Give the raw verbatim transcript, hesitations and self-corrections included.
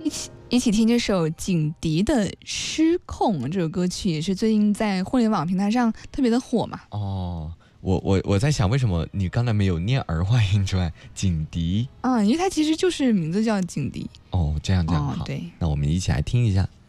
一起一起听这首景迪的《失控》，这首歌曲也是最近在互联网平台上特别的火嘛。 哦，我我我在想，为什么你刚才没有念儿化音出来？景迪啊，因为它其实就是名字叫景迪。 哦，这样这样、 哦、 好， 对， 那我们一起来听一下。